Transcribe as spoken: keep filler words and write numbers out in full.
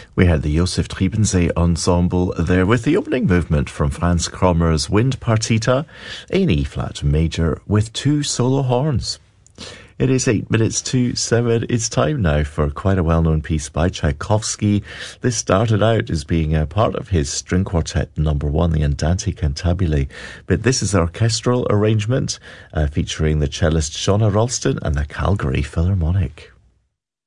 We had the Josef Triebensee Ensemble there with the opening movement from Franz Krommer's Wind Partita, an E-flat major with two solo horns. It is eight minutes to seven. It's time now for quite a well-known piece by Tchaikovsky. This started out as being a part of his string quartet number one, the Andante Cantabile, but this is an orchestral arrangement uh, featuring the cellist Shona Ralston and the Calgary Philharmonic.